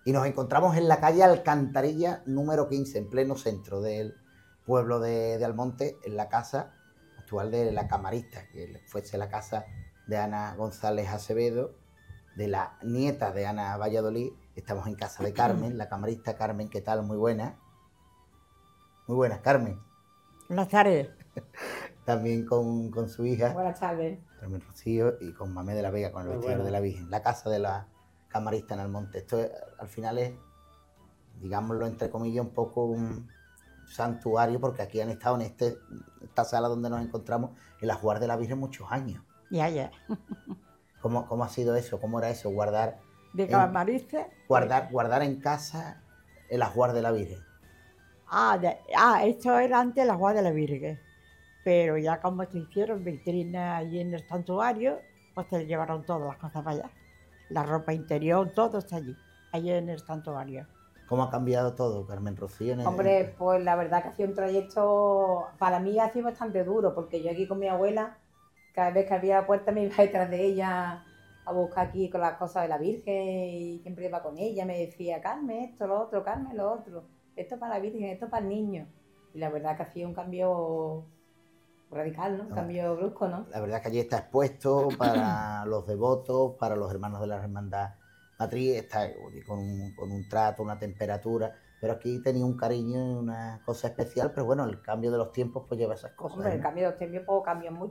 Y nos encontramos en la calle Alcantarilla número 15, en pleno centro del pueblo de Almonte, en la casa actual de la camarista, que fuese la casa de Ana González Acevedo, de la nieta de Ana Valladolid. Estamos en casa de Carmen, la camarista. Carmen, ¿qué tal? Muy buena. Muy buenas, Carmen. Buenas tardes. También con su hija, Buenas tardes. Carmen Rocío, y con Mamé de la Vega, con el vestidor de la Virgen. La casa de la camarista en Almonte. Esto al final es, digámoslo entre comillas, un poco un santuario, porque aquí han estado en esta sala donde nos encontramos, en la Juar de la Virgen, muchos años. Ya. ¿Cómo ha sido eso? ¿Cómo era eso? ¿De camarista? Guardar en casa el ajuar de la Virgen. Esto era antes la Guardia de la Virgen. Pero ya como se hicieron vitrinas allí en el santuario, pues se llevaron todas las cosas para allá. La ropa interior, todo está allí en el santuario. ¿Cómo ha cambiado todo, Carmen Rocío? Hombre, pues la verdad que ha sido un trayecto, para mí ha sido bastante duro, porque yo aquí con mi abuela, cada vez que había puerta me iba detrás de ella a buscar aquí con las cosas de la Virgen y siempre iba con ella, me decía, Carmen esto, lo otro, Carmen lo otro, esto para la Virgen, esto para el niño. Y la verdad que ha sido un cambio radical, ¿no? Un cambio brusco, ¿no? La verdad que allí está expuesto para los devotos, para los hermanos de la Hermandad Matriz, está con un trato, una temperatura, pero aquí tenía un cariño y una cosa especial, pero bueno, el cambio de los tiempos pues lleva esas cosas. Hombre, el ¿no? cambio de los tiempos cambia mucho.